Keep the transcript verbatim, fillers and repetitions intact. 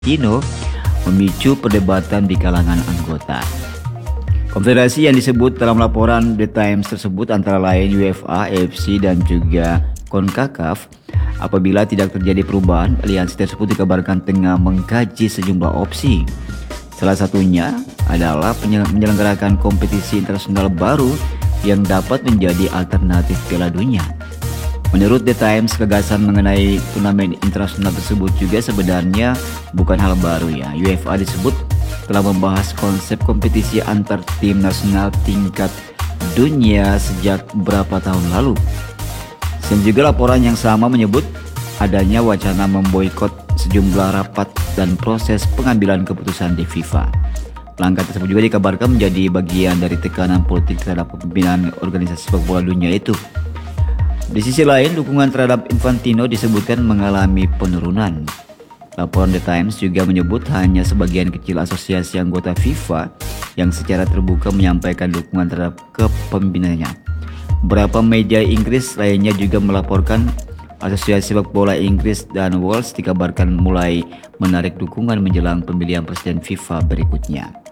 Infantino memicu perdebatan di kalangan anggota. Konfederasi yang disebut dalam laporan The Times tersebut antara lain UEFA, A F C, dan juga CONCACAF. Apabila tidak terjadi perubahan, aliansi tersebut dikabarkan tengah mengkaji sejumlah opsi. Salah satunya adalah menyelenggarakan kompetisi internasional baru yang dapat menjadi alternatif Piala Dunia. Menurut The Times, gagasan mengenai turnamen internasional tersebut juga sebenarnya bukan hal baru ya. UEFA disebut telah membahas konsep kompetisi antar tim nasional tingkat dunia sejak beberapa tahun lalu. Dan juga laporan yang sama menyebut adanya wacana memboikot sejumlah rapat dan proses pengambilan keputusan di FIFA. Langkah tersebut juga dikabarkan menjadi bagian dari tekanan politik terhadap kepemimpinan organisasi sepak bola dunia itu. Di sisi lain, dukungan terhadap Infantino disebutkan mengalami penurunan. Laporan The Times juga menyebut hanya sebagian kecil asosiasi anggota FIFA yang secara terbuka menyampaikan dukungan terhadap kepemimpinannya. Beberapa media Inggris lainnya juga melaporkan asosiasi sepak bola Inggris dan Wales dikabarkan mulai menarik dukungan menjelang pemilihan presiden FIFA berikutnya.